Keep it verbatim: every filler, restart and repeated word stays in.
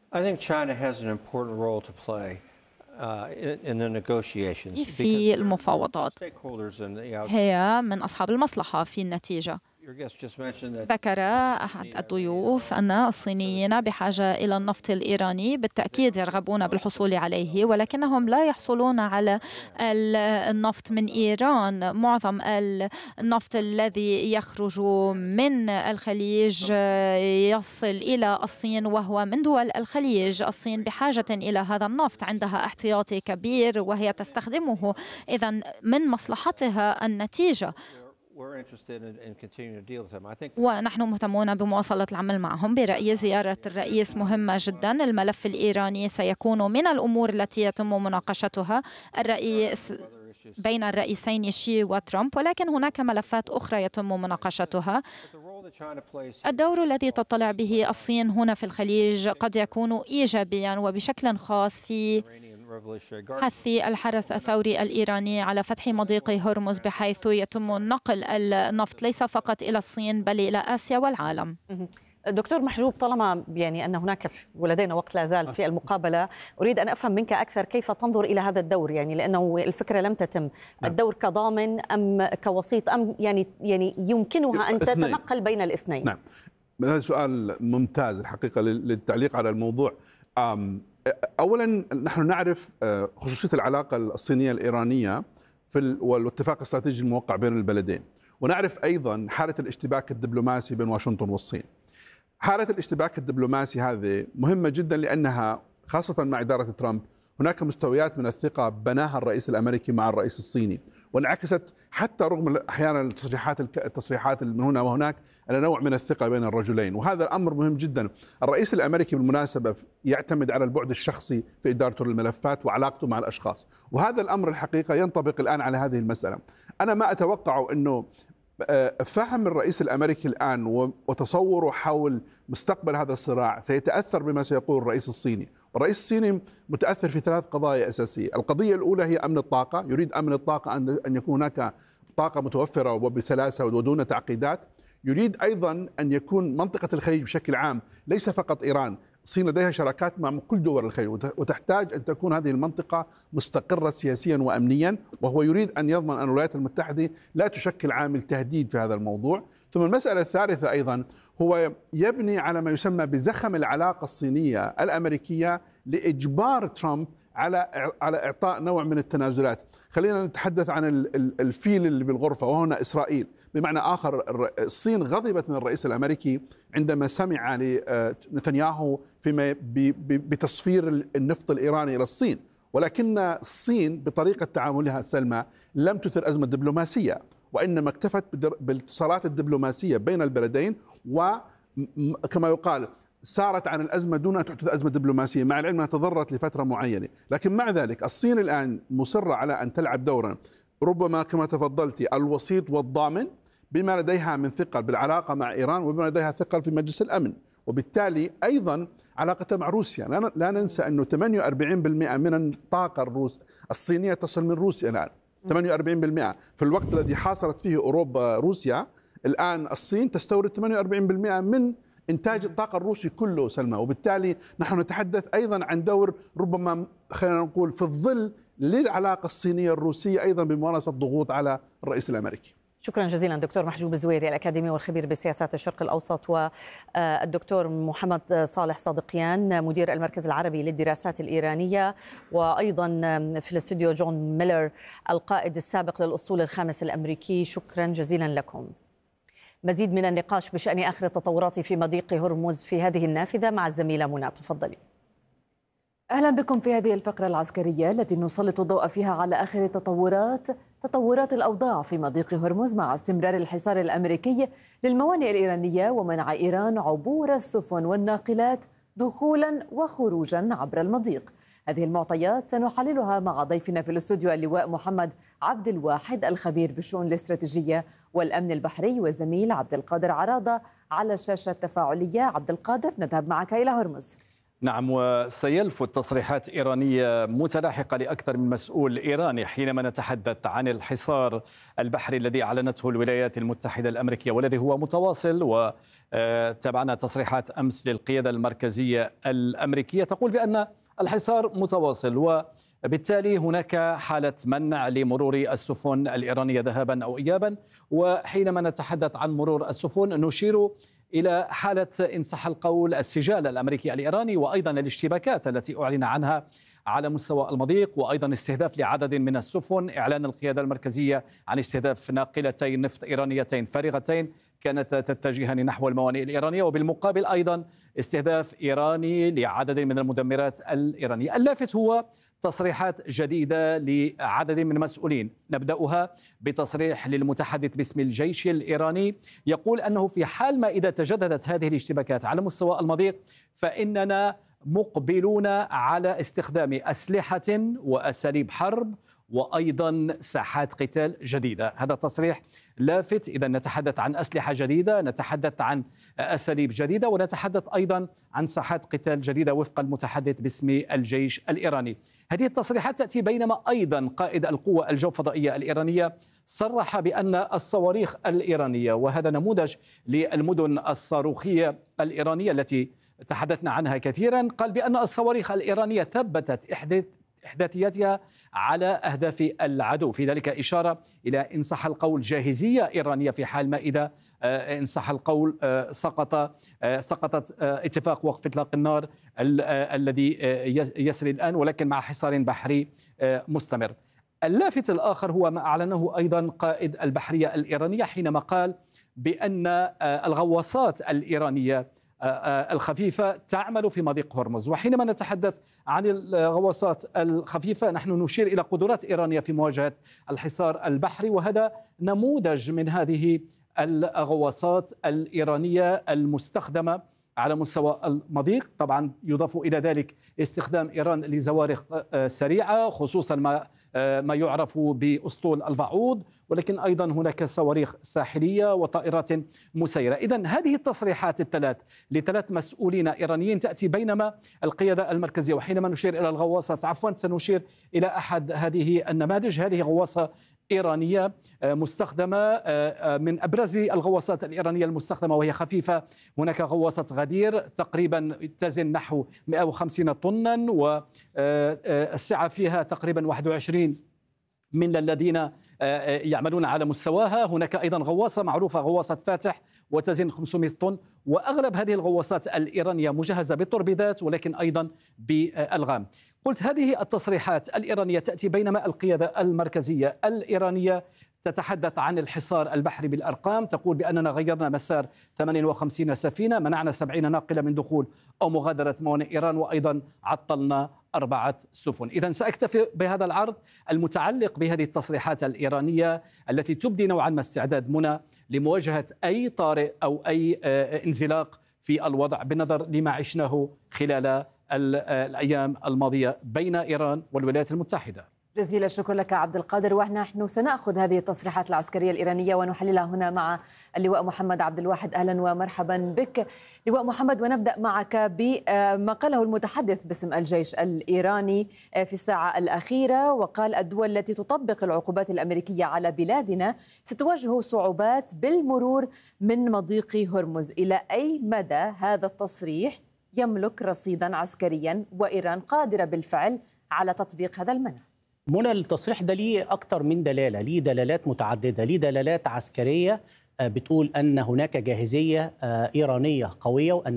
I think China has an important role to play uh, in the negotiations في المفاوضات. stakeholders and the out- هي من أصحاب المصلحة في النتيجة. Your guest just mentioned that ذكر أحد الضيوف أن الصينيين بحاجة إلى النفط الإيراني، بالتأكيد يرغبون بالحصول عليه، ولكنهم لا يحصلون على النفط من إيران. معظم النفط الذي يخرج من الخليج يصل إلى الصين وهو من دول الخليج. الصين بحاجة إلى هذا النفط، عندها احتياطي كبير وهي تستخدمه، إذن من مصلحتها النتيجة، ونحن مهتمون بمواصلة العمل معهم. برأيي زيارة الرئيس مهمة جدا. الملف الإيراني سيكون من الأمور التي يتم مناقشتها الرئيس بين الرئيسين شي وترامب، ولكن هناك ملفات أخرى يتم مناقشتها. الدور الذي تطلع به الصين هنا في الخليج قد يكون إيجابيا، وبشكل خاص في حث الحرس الثوري الإيراني على فتح مضيق هرمز، بحيث يتم نقل النفط ليس فقط إلى الصين بل إلى آسيا والعالم. دكتور محجوب، طالما يعني أن هناك ولدينا وقت لا زال في المقابلة، أريد أن أفهم منك أكثر كيف تنظر إلى هذا الدور، يعني لأنه الفكرة لم تتم. الدور كضامن أم كوسيط أم يعني يعني يمكنها أن تتنقل بين الاثنين؟ نعم، هذا سؤال ممتاز الحقيقة للتعليق على الموضوع. أولا نحن نعرف خصوصية العلاقة الصينية الإيرانية في والاتفاق الاستراتيجي الموقع بين البلدين، ونعرف أيضا حالة الاشتباك الدبلوماسي بين واشنطن والصين. حالة الاشتباك الدبلوماسي هذه مهمة جدا، لأنها خاصة مع إدارة ترامب هناك مستويات من الثقة بناها الرئيس الأمريكي مع الرئيس الصيني، وانعكست حتى رغم أحيانا التصريحات التصريحات من هنا وهناك على نوع من الثقة بين الرجلين، وهذا الأمر مهم جدا. الرئيس الأمريكي بالمناسبة يعتمد على البعد الشخصي في إدارته للملفات وعلاقته مع الأشخاص، وهذا الأمر الحقيقة ينطبق الآن على هذه المسألة. أنا ما أتوقع أنه فهم الرئيس الأمريكي الآن وتصوره حول مستقبل هذا الصراع سيتأثر بما سيقول الرئيس الصيني. والرئيس الصيني متأثر في ثلاث قضايا أساسية. القضية الأولى هي أمن الطاقة، يريد أمن الطاقة أن يكون هناك طاقة متوفرة وبسلاسة ودون تعقيدات. يريد أيضا أن يكون منطقة الخليج بشكل عام ليس فقط إيران، الصين لديها شراكات مع كل دول الخليج، وتحتاج أن تكون هذه المنطقة مستقرة سياسيا وأمنيا، وهو يريد أن يضمن أن الولايات المتحدة لا تشكل عامل تهديد في هذا الموضوع. ثم المسألة الثالثة أيضا هو يبني على ما يسمى بزخم العلاقة الصينية الأمريكية لإجبار ترامب على على إعطاء نوع من التنازلات. خلينا نتحدث عن الفيل اللي بالغرفة وهنا إسرائيل. بمعنى آخر، الصين غضبت من الرئيس الأمريكي عندما سمع لنتنياهو فيما بتصفير النفط الإيراني إلى الصين، ولكن الصين بطريقة تعاملها سلمى لم تثر أزمة دبلوماسية، وإنما اكتفت بالاتصالات الدبلوماسية بين البلدين، وكما يقال سارت عن الأزمة دون أن تحدث أزمة دبلوماسية، مع العلم أنها تضررت لفترة معينة. لكن مع ذلك الصين الآن مصرة على أن تلعب دورا ربما كما تفضلتي الوسيط والضامن، بما لديها من ثقل بالعلاقة مع إيران وبما لديها ثقل في مجلس الأمن، وبالتالي أيضا علاقتها مع روسيا. لا ننسى أنه ثمانية وأربعين بالمئة من الطاقة الروس الصينية تصل من روسيا الآن، ثمانية وأربعين بالمئة في الوقت الذي حاصرت فيه أوروبا روسيا. الآن الصين تستورد ثمانية وأربعين بالمئة من إنتاج الطاقة الروسي كله سلمى، وبالتالي نحن نتحدث أيضا عن دور ربما خلينا نقول في الظل للعلاقة الصينية الروسية أيضا بممارسة ضغوط على الرئيس الأمريكي. شكرا جزيلا دكتور محجوب الزويري، الأكاديمي والخبير بسياسات الشرق الأوسط، والدكتور محمد صالح صادقيان مدير المركز العربي للدراسات الإيرانية، وأيضا في الاستوديو جون ميلر القائد السابق للأسطول الخامس الأمريكي. شكرا جزيلا لكم. مزيد من النقاش بشأن آخر التطورات في مضيق هرمز في هذه النافذة مع الزميلة منى، تفضلي. أهلا بكم في هذه الفقرة العسكرية التي نسلط الضوء فيها على آخر التطورات تطورات الأوضاع في مضيق هرمز مع استمرار الحصار الأمريكي للموانئ الإيرانية ومنع إيران عبور السفن والناقلات دخولا وخروجا عبر المضيق. هذه المعطيات سنحللها مع ضيفنا في الاستوديو اللواء محمد عبد الواحد الخبير بالشؤون الاستراتيجية والأمن البحري، والزميل عبد القادر عراضة على الشاشة التفاعلية. عبد القادر، نذهب معك إلى هرمز. نعم، وسيلفت تصريحات إيرانية متلاحقة لأكثر من مسؤول إيراني حينما نتحدث عن الحصار البحري الذي أعلنته الولايات المتحدة الأمريكية، والذي هو متواصل تابعنا تصريحات أمس للقيادة المركزية الأمريكية تقول بأن الحصار متواصل، وبالتالي هناك حالة منع لمرور السفن الإيرانية ذهابا أو إيابا. وحينما نتحدث عن مرور السفن نشير إلى حالة إن صح القول السجال الأمريكي الإيراني، وأيضا الاشتباكات التي أعلن عنها على مستوى المضيق، وأيضا استهداف لعدد من السفن، إعلان القيادة المركزية عن استهداف ناقلتين نفط إيرانيتين فارغتين كانت تتجهان نحو الموانئ الإيرانية، وبالمقابل أيضا استهداف إيراني لعدد من المدمرات الإيرانية. اللافت هو تصريحات جديدة لعدد من المسؤولين، نبدأها بتصريح للمتحدث باسم الجيش الإيراني يقول أنه في حال ما إذا تجددت هذه الاشتباكات على مستوى المضيق فإننا مقبلون على استخدام أسلحة وأساليب حرب وأيضا ساحات قتال جديدة. هذا تصريح لافت. إذا نتحدث عن أسلحة جديدة، نتحدث عن أساليب جديدة، ونتحدث أيضا عن ساحات قتال جديدة وفق المتحدث باسم الجيش الإيراني. هذه التصريحات تأتي بينما أيضا قائد القوة الجوفضائية الإيرانية صرح بأن الصواريخ الإيرانية، وهذا نموذج للمدن الصاروخية الإيرانية التي تحدثنا عنها كثيرا، قال بأن الصواريخ الإيرانية ثبتت إحداثياتها على أهداف العدو، في ذلك إشارة إلى إن صح القول جاهزية إيرانية في حال ما إذا إن صح القول سقط سقطت اتفاق وقف إطلاق النار الذي يسري الآن، ولكن مع حصار بحري مستمر. اللافت الآخر هو ما أعلنه أيضا قائد البحرية الإيرانية حينما قال بأن الغواصات الإيرانية الخفيفة تعمل في مضيق هرمز. وحينما نتحدث عن الغواصات الخفيفة نحن نشير إلى قدرات إيرانية في مواجهة الحصار البحري، وهذا نموذج من هذه الغواصات الإيرانية المستخدمة على مستوى المضيق. طبعا يضاف إلى ذلك استخدام إيران لزوارق سريعة، خصوصا ما ما يعرف بأسطول البعوض، ولكن أيضا هناك صواريخ ساحلية وطائرات مسيرة. إذن هذه التصريحات الثلاث لثلاث مسؤولين إيرانيين تأتي بينما القيادة المركزية، وحينما نشير إلى الغواصات عفوا سنشير إلى أحد هذه النماذج. هذه غواصة إيرانية مستخدمة من أبرز الغواصات الإيرانية المستخدمة وهي خفيفة. هناك غواصة غدير تقريبا تزن نحو مئة وخمسين طنا، والسعة فيها تقريبا واحد وعشرين من الذين يعملون على مستواها. هناك أيضا غواصة معروفة غواصة فاتح وتزن خمسمئة طن، وأغلب هذه الغواصات الإيرانية مجهزة بتوربيدات ولكن أيضا بألغام. قلت هذه التصريحات الإيرانية تأتي بينما القيادة المركزية الإيرانية تتحدث عن الحصار البحري بالأرقام، تقول بأننا غيرنا مسار ثمانية وخمسين سفينة، منعنا سبعين ناقلة من دخول أو مغادرة موانئ إيران، وأيضا عطلنا أربعة سفن. إذن سأكتفي بهذا العرض المتعلق بهذه التصريحات الإيرانية التي تبدي نوعا ما استعداد منى لمواجهة أي طارئ أو أي انزلاق في الوضع بالنظر لما عشناه خلال الأيام الماضية بين إيران والولايات المتحدة. جزيل الشكر لك عبد القادر، ونحن سنأخذ هذه التصريحات العسكرية الإيرانية ونحللها هنا مع اللواء محمد عبد الواحد. أهلا ومرحبا بك لواء محمد، ونبدأ معك بما قاله المتحدث باسم الجيش الإيراني في الساعة الأخيرة، وقال الدول التي تطبق العقوبات الأمريكية على بلادنا ستواجه صعوبات بالمرور من مضيق هرمز. إلى أي مدى هذا التصريح يملك رصيدا عسكريا وإيران قادرة بالفعل على تطبيق هذا المنع؟ منى، التصريح ده ليه أكتر من دلالة، ليه دلالات متعددة، ليه دلالات عسكرية بتقول أن هناك جاهزية إيرانية قوية وأن